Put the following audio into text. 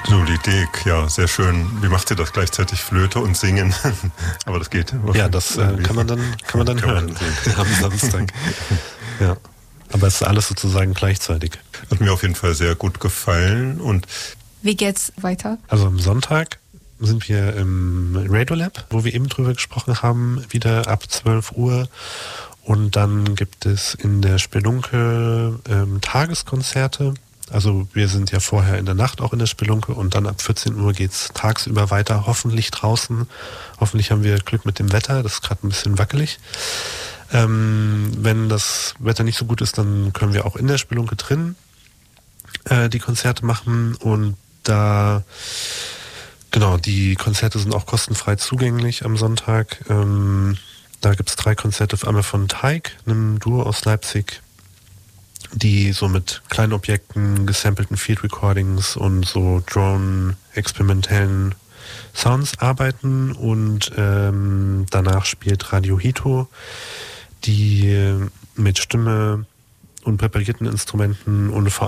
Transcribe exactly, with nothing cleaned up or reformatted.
Julie Deek, ja, sehr schön. Wie macht sie das gleichzeitig? Flöte und Singen? Aber das geht. Ja, das äh, kann man dann, kann man dann kann hören man am Samstag. Ja, aber es ist alles sozusagen gleichzeitig. Hat mir auf jeden Fall sehr gut gefallen. Und wie geht's weiter? Also am Sonntag sind wir im Radiolab, wo wir eben drüber gesprochen haben, wieder ab zwölf Uhr. Und dann gibt es in der Spelunke ähm, Tageskonzerte. Also wir sind ja vorher in der Nacht auch in der Spelunke und dann ab vierzehn Uhr geht's tagsüber weiter, hoffentlich draußen. Hoffentlich haben wir Glück mit dem Wetter, das ist gerade ein bisschen wackelig. Ähm, wenn das Wetter nicht so gut ist, dann können wir auch in der Spelunke drin äh, die Konzerte machen und da, genau, die Konzerte sind auch kostenfrei zugänglich am Sonntag. Ähm, da gibt's drei Konzerte, einmal von Teig, einem Duo aus Leipzig, die so mit kleinen Objekten, gesampelten Field Recordings und so Drone-experimentellen Sounds arbeiten und ähm, danach spielt Radio Hito, die mit Stimme und präparierten Instrumenten und vor